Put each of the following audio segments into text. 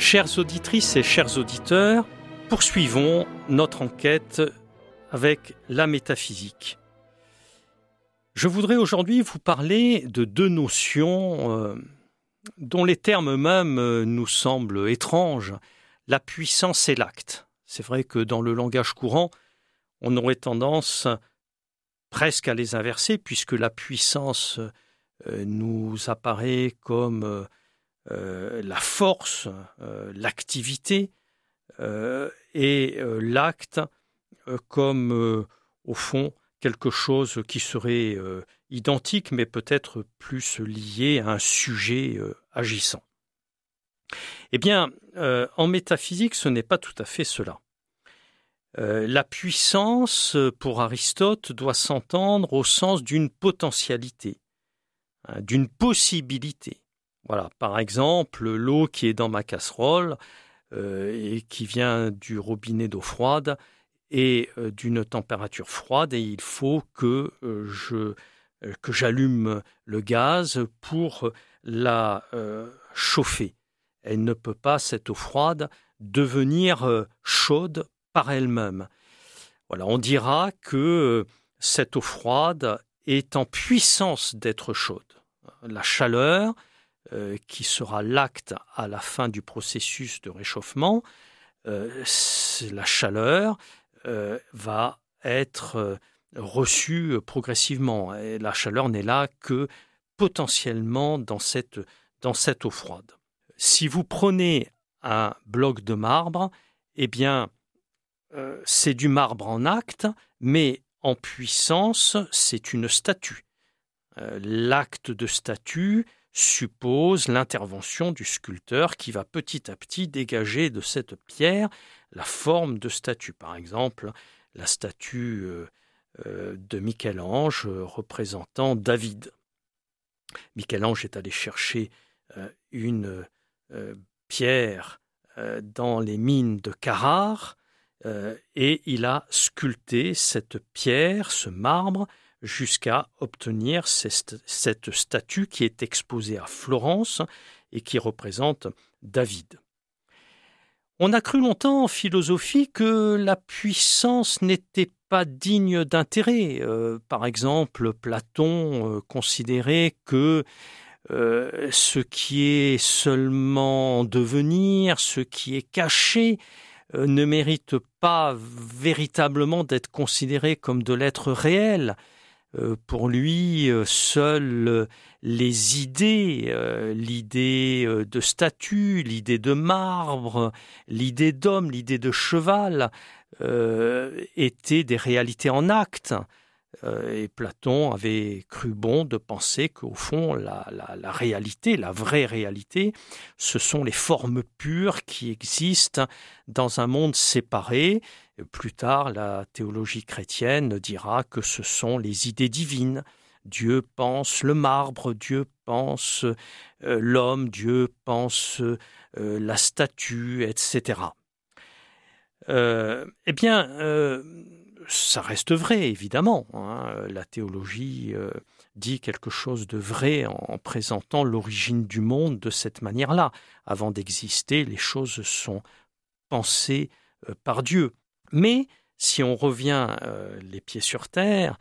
Chères auditrices et chers auditeurs, poursuivons notre enquête avec la métaphysique. Je voudrais aujourd'hui vous parler de deux notions dont les termes même nous semblent étranges, la puissance et l'acte. C'est vrai que dans le langage courant, on aurait tendance presque à les inverser, puisque la puissance nous apparaît comme la force, l'activité, et l'acte comme, au fond, quelque chose qui serait identique, mais peut-être plus lié à un sujet agissant. Eh bien, en métaphysique, ce n'est pas tout à fait cela. La puissance, pour Aristote, doit s'entendre au sens d'une potentialité, d'une possibilité. Voilà, par exemple, l'eau qui est dans ma casserole et qui vient du robinet d'eau froide est d'une température froide et il faut que j'allume le gaz pour la chauffer. Elle ne peut pas, cette eau froide, devenir chaude par elle-même. Voilà, on dira que cette eau froide est en puissance d'être chaude. La chaleur, qui sera l'acte à la fin du processus de réchauffement, la chaleur va être reçue progressivement. Et la chaleur n'est là que potentiellement dans cette eau froide. Si vous prenez un bloc de marbre, eh bien, c'est du marbre en acte, mais en puissance, c'est une statue. L'acte de statue suppose l'intervention du sculpteur qui va petit à petit dégager de cette pierre la forme de statue. Par exemple, la statue de Michel-Ange représentant David. Michel-Ange est allé chercher une pierre dans les mines de Carrare et il a sculpté cette pierre, ce marbre, jusqu'à obtenir cette statue qui est exposée à Florence et qui représente David. On a cru longtemps en philosophie que la puissance n'était pas digne d'intérêt. Par exemple, Platon considérait que ce qui est seulement devenir, ce qui est caché, ne mérite pas véritablement d'être considéré comme de l'être réel. Pour lui, seules les idées, l'idée de statue, l'idée de marbre, l'idée d'homme, l'idée de cheval, étaient des réalités en acte. Et Platon avait cru bon de penser qu'au fond, la réalité, la vraie réalité, ce sont les formes pures qui existent dans un monde séparé. Plus tard, la théologie chrétienne dira que ce sont les idées divines. Dieu pense le marbre, Dieu pense l'homme, Dieu pense la statue, etc. Ça reste vrai, évidemment. La théologie dit quelque chose de vrai en présentant l'origine du monde de cette manière-là. Avant d'exister, les choses sont pensées par Dieu. Mais si on revient les pieds sur terre,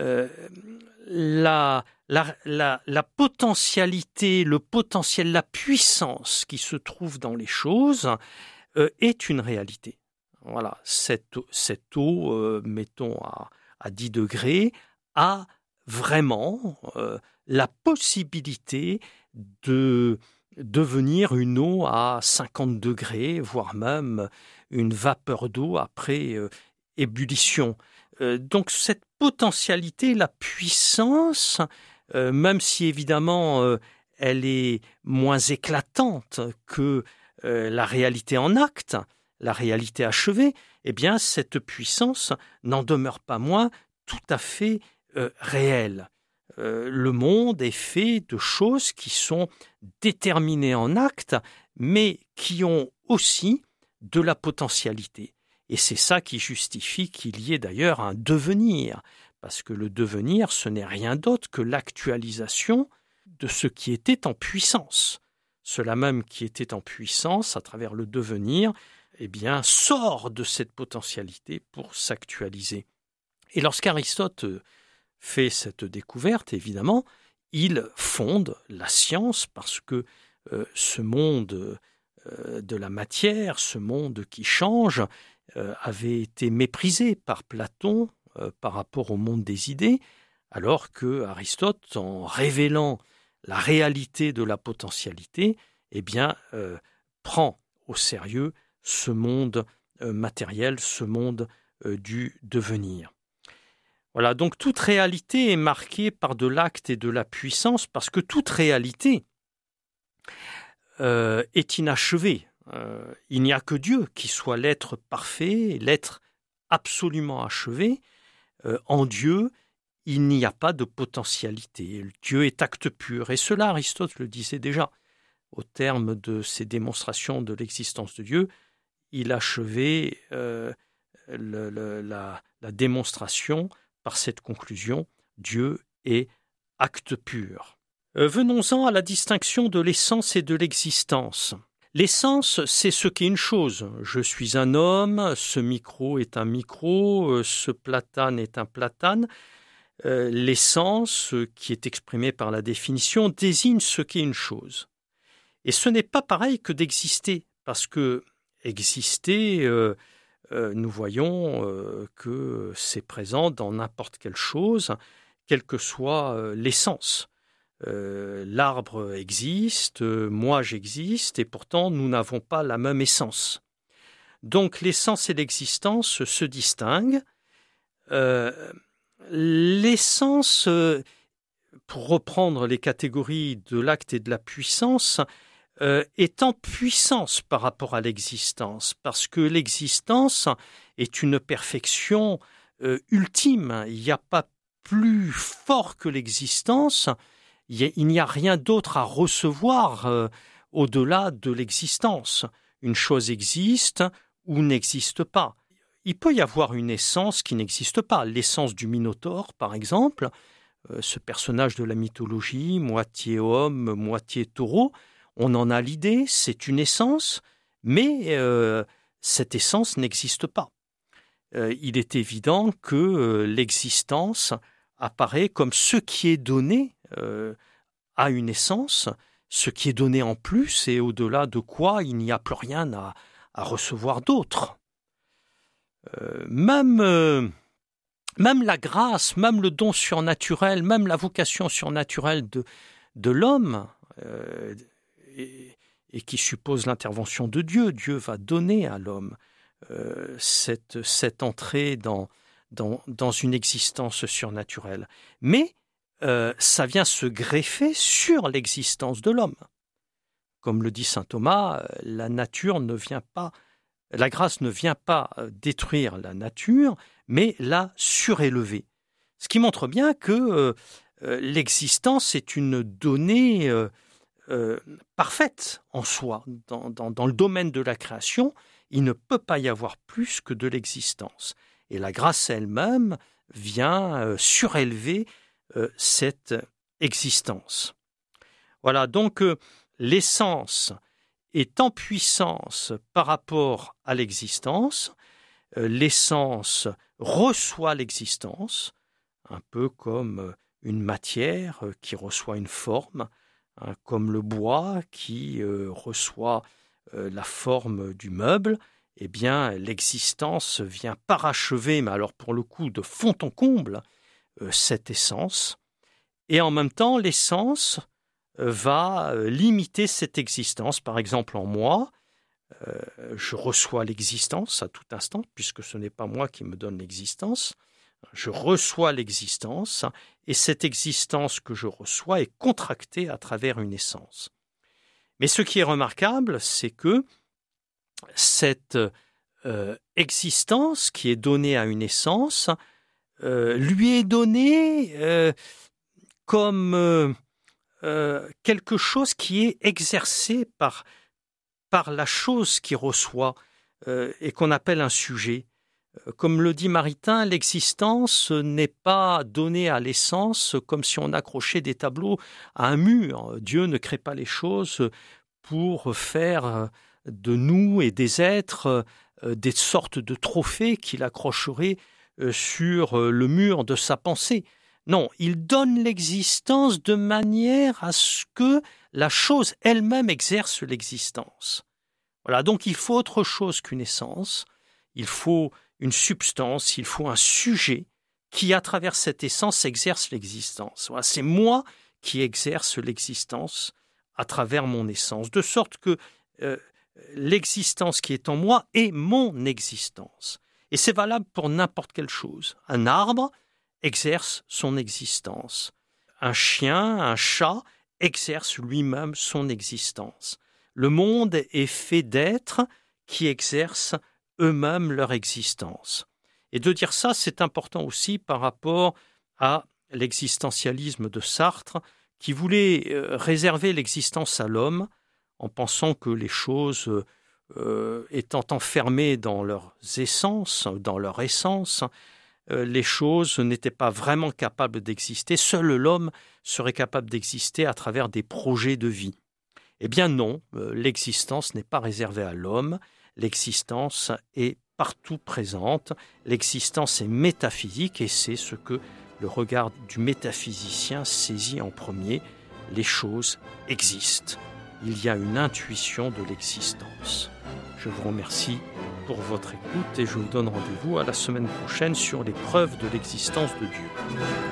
la potentialité, le potentiel, la puissance qui se trouve dans les choses est une réalité. Voilà, cette eau, mettons à 10 degrés, a vraiment la possibilité de devenir une eau à 50 degrés, voire même une vapeur d'eau après ébullition. Donc cette potentialité, la puissance, même si évidemment elle est moins éclatante que la réalité en acte, la réalité achevée, eh bien cette puissance n'en demeure pas moins tout à fait réelle. Le monde est fait de choses qui sont déterminées en acte, mais qui ont aussi de la potentialité. Et c'est ça qui justifie qu'il y ait d'ailleurs un devenir, parce que le devenir, ce n'est rien d'autre que l'actualisation de ce qui était en puissance. cela même qui était en puissance à travers le devenir, eh bien, sort de cette potentialité pour s'actualiser. Et lorsqu'Aristote fait cette découverte, évidemment, il fonde la science parce que ce monde de la matière, ce monde qui change, avait été méprisé par Platon par rapport au monde des idées, alors que Aristote, en révélant la réalité de la potentialité, eh bien, prend au sérieux ce monde matériel, ce monde du devenir. Voilà, donc toute réalité est marquée par de l'acte et de la puissance, parce que toute réalité est inachevée. Il n'y a que Dieu qui soit l'être parfait, l'être absolument achevé. En Dieu, il n'y a pas de potentialité. Dieu est acte pur. Et cela, Aristote le disait déjà. Au terme de ses démonstrations de l'existence de Dieu, il achevait la démonstration par cette conclusion: Dieu est acte pur. Venons-en à la distinction de l'essence et de l'existence. L'essence, c'est ce qu'est une chose. Je suis un homme, ce micro est un micro, ce platane est un platane. L'essence, qui est exprimée par la définition, désigne ce qu'est une chose. Et ce n'est pas pareil que d'exister, parce que exister, nous voyons que c'est présent dans n'importe quelle chose, quelle que soit l'essence. L'arbre existe, moi j'existe, et pourtant nous n'avons pas la même essence. Donc l'essence et l'existence se distinguent. L'essence, pour reprendre les catégories de l'acte et de la puissance, est en puissance par rapport à l'existence, parce que l'existence est une perfection ultime. Il n'y a pas plus fort que l'existence. Il n'y a rien d'autre à recevoir au-delà de l'existence. Une chose existe ou n'existe pas. Il peut y avoir une essence qui n'existe pas. L'essence du Minotaure, par exemple, ce personnage de la mythologie, moitié homme, moitié taureau, on en a l'idée, c'est une essence, mais cette essence n'existe pas. Il est évident que l'existence apparaît comme ce qui est donné à une essence, ce qui est donné en plus et au-delà de quoi il n'y a plus rien à recevoir d'autre. Même la grâce, même le don surnaturel, même la vocation surnaturelle de l'homme, et qui suppose l'intervention de Dieu. Dieu va donner à l'homme cette entrée dans une existence surnaturelle. Mais ça vient se greffer sur l'existence de l'homme. Comme le dit saint Thomas, la grâce ne vient pas détruire la nature, mais la surélever. Ce qui montre bien que l'existence est une donnée parfaite en soi. Dans le domaine de la création, il ne peut pas y avoir plus que de l'existence. Et la grâce elle-même vient surélever cette existence. Voilà, donc l'essence est en puissance par rapport à l'existence. L'essence reçoit l'existence, un peu comme une matière qui reçoit une forme, comme le bois qui reçoit la forme du meuble. Eh bien, l'existence vient parachever, mais alors pour le coup de fond en comble, cette essence. Et en même temps, l'essence va limiter cette existence. Par exemple, en moi, je reçois l'existence à tout instant, puisque ce n'est pas moi qui me donne l'existence. Je reçois l'existence, et cette existence que je reçois est contractée à travers une essence. Mais ce qui est remarquable, c'est que cette existence qui est donnée à une essence lui est donnée comme quelque chose qui est exercé par la chose qui reçoit et qu'on appelle un sujet. Comme le dit Maritain, l'existence n'est pas donnée à l'essence comme si on accrochait des tableaux à un mur. Dieu ne crée pas les choses pour faire de nous et des êtres des sortes de trophées qu'il accrocherait sur le mur de sa pensée. Non, il donne l'existence de manière à ce que la chose elle-même exerce l'existence. Voilà, donc il faut autre chose qu'une essence, il faut une substance, il faut un sujet qui, à travers cette essence, exerce l'existence. Voilà, c'est moi qui exerce l'existence à travers mon essence, de sorte que l'existence qui est en moi est mon existence. Et c'est valable pour n'importe quelle chose. Un arbre exerce son existence. Un chien, un chat exerce lui-même son existence. Le monde est fait d'êtres qui exercent eux-mêmes leur existence. Et de dire ça, c'est important aussi par rapport à l'existentialisme de Sartre, qui voulait réserver l'existence à l'homme en pensant que les choses étant enfermées dans leurs essences, dans leur essence, les choses n'étaient pas vraiment capables d'exister. Seul l'homme serait capable d'exister à travers des projets de vie. Eh bien non, l'existence n'est pas réservée à l'homme, l'existence est partout présente, l'existence est métaphysique et c'est ce que le regard du métaphysicien saisit en premier, les choses existent. Il y a une intuition de l'existence. Je vous remercie pour votre écoute et je vous donne rendez-vous à la semaine prochaine sur les preuves de l'existence de Dieu.